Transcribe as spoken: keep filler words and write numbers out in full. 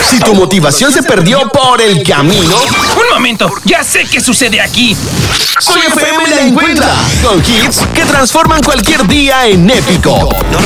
Si tu motivación se perdió por el camino, ¡un momento! ¡Ya sé qué sucede aquí! Soy F M la encuentra con hits que transforman cualquier día en épico. No